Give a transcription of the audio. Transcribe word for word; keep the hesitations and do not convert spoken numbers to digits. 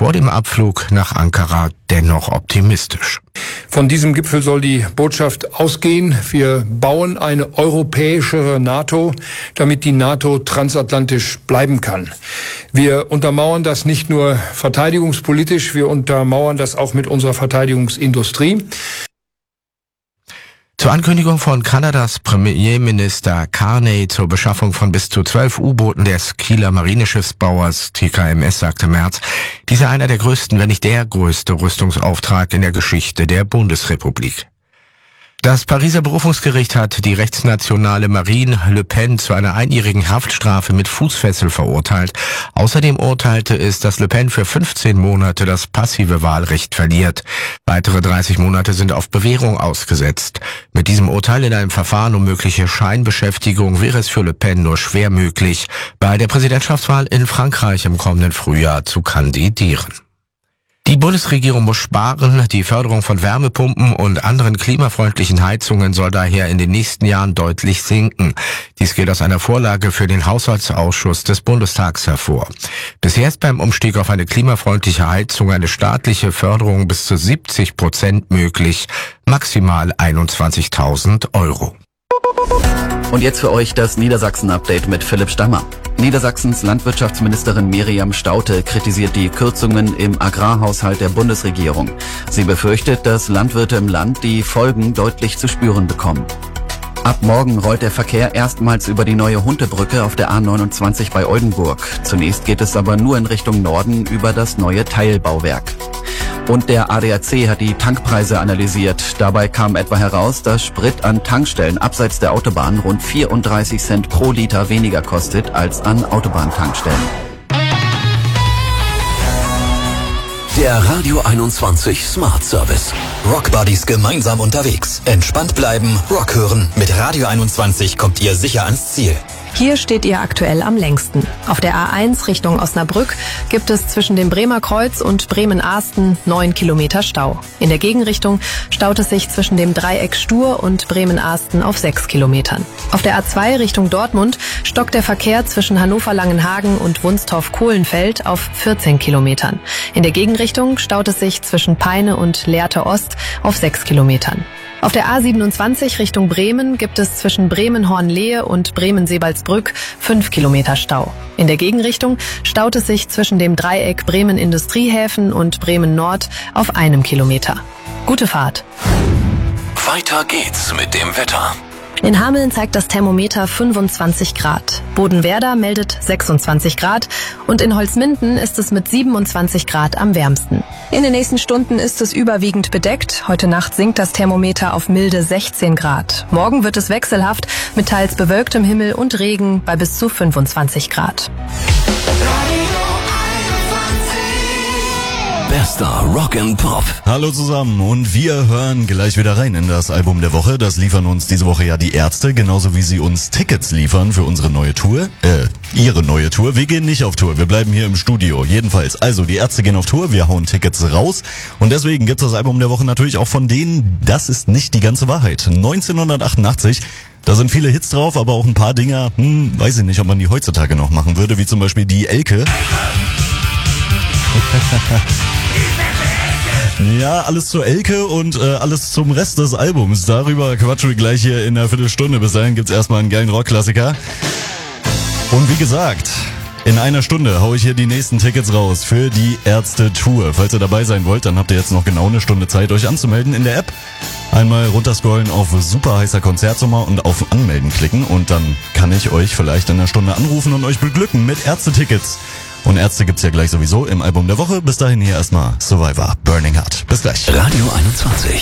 vor dem Abflug nach Ankara dennoch optimistisch. Von diesem Gipfel soll die Botschaft ausgehen: Wir bauen eine europäischere NATO, damit die NATO transatlantisch bleiben kann. Wir untermauern das nicht nur verteidigungspolitisch, wir untermauern das auch mit unserer Verteidigungsindustrie. Zur Ankündigung von Kanadas Premierminister Carney zur Beschaffung von bis zu zwölf U-Booten des Kieler Marineschiffsbauers T K M S sagte Merz, dies sei einer der größten, wenn nicht der größte Rüstungsauftrag in der Geschichte der Bundesrepublik. Das Pariser Berufungsgericht hat die rechtsnationale Marine Le Pen zu einer einjährigen Haftstrafe mit Fußfessel verurteilt. Außerdem urteilte es, dass Le Pen für fünfzehn Monate das passive Wahlrecht verliert. Weitere dreißig Monate sind auf Bewährung ausgesetzt. Mit diesem Urteil in einem Verfahren um mögliche Scheinbeschäftigung wäre es für Le Pen nur schwer möglich, bei der Präsidentschaftswahl in Frankreich im kommenden Frühjahr zu kandidieren. Die Bundesregierung muss sparen. Die Förderung von Wärmepumpen und anderen klimafreundlichen Heizungen soll daher in den nächsten Jahren deutlich sinken. Dies geht aus einer Vorlage für den Haushaltsausschuss des Bundestags hervor. Bisher ist beim Umstieg auf eine klimafreundliche Heizung eine staatliche Förderung bis zu siebzig Prozent möglich, maximal einundzwanzigtausend Euro. Und jetzt für euch das Niedersachsen-Update mit Philipp Stammer. Niedersachsens Landwirtschaftsministerin Miriam Staudte kritisiert die Kürzungen im Agrarhaushalt der Bundesregierung. Sie befürchtet, dass Landwirte im Land die Folgen deutlich zu spüren bekommen. Ab morgen rollt der Verkehr erstmals über die neue Huntebrücke auf der A neunundzwanzig bei Oldenburg. Zunächst geht es aber nur in Richtung Norden über das neue Teilbauwerk. Und der A D A C hat die Tankpreise analysiert. Dabei kam etwa heraus, dass Sprit an Tankstellen abseits der Autobahn rund vierunddreißig Cent pro Liter weniger kostet als an Autobahntankstellen. Der Radio einundzwanzig Smart Service. Rock Buddies gemeinsam unterwegs. Entspannt bleiben, Rock hören. Mit Radio einundzwanzig kommt ihr sicher ans Ziel. Hier steht ihr aktuell am längsten. Auf der A eins Richtung Osnabrück gibt es zwischen dem Bremer Kreuz und Bremen-Ahsten neun Kilometer Stau. In der Gegenrichtung staut es sich zwischen dem Dreieck Stur und Bremen-Ahsten auf sechs Kilometern. Auf der A zwei Richtung Dortmund stockt der Verkehr zwischen Hannover-Langenhagen und Wunstorf-Kohlenfeld auf vierzehn Kilometern. In der Gegenrichtung staut es sich zwischen Peine und Lehrte Ost auf sechs Kilometern. Auf der A siebenundzwanzig Richtung Bremen gibt es zwischen Bremen-Hornlehe und Bremen-Sebalsbrück fünf Kilometer Stau. In der Gegenrichtung staut es sich zwischen dem Dreieck Bremen-Industriehäfen und Bremen-Nord auf einem Kilometer. Gute Fahrt. Weiter geht's mit dem Wetter. In Hameln zeigt das Thermometer fünfundzwanzig Grad. Bodenwerder meldet sechsundzwanzig Grad und in Holzminden ist es mit siebenundzwanzig Grad am wärmsten. In den nächsten Stunden ist es überwiegend bedeckt. Heute Nacht sinkt das Thermometer auf milde sechzehn Grad. Morgen wird es wechselhaft mit teils bewölktem Himmel und Regen bei bis zu fünfundzwanzig Grad. Bester Rock and Pop. Hallo zusammen und wir hören gleich wieder rein in das Album der Woche. Das liefern uns diese Woche ja die Ärzte, genauso wie sie uns Tickets liefern für unsere neue Tour. Äh, ihre neue Tour. Wir gehen nicht auf Tour, wir bleiben hier im Studio. Jedenfalls, also die Ärzte gehen auf Tour, wir hauen Tickets raus und deswegen gibt's das Album der Woche natürlich auch von denen. Das ist nicht die ganze Wahrheit. neunzehnhundertachtundachtzig. Da sind viele Hits drauf, aber auch ein paar Dinger, hm, weiß ich nicht, ob man die heutzutage noch machen würde, wie zum Beispiel die Elke. Ja, alles zur Elke und äh, alles zum Rest des Albums. Darüber quatschen wir gleich hier in einer Viertelstunde. Bis dahin gibt's erstmal einen geilen Rockklassiker. Und wie gesagt, in einer Stunde hau ich hier die nächsten Tickets raus für die Ärzte-Tour. Falls ihr dabei sein wollt, dann habt ihr jetzt noch genau eine Stunde Zeit, euch anzumelden in der App. Einmal runterscrollen auf super heißer Konzertsommer und auf Anmelden klicken und dann kann ich euch vielleicht in einer Stunde anrufen und euch beglücken mit Ärzte-Tickets. Und Ärzte gibt's ja gleich sowieso im Album der Woche. Bis dahin hier erstmal Survivor, Burning Heart. Bis gleich. Radio einundzwanzig.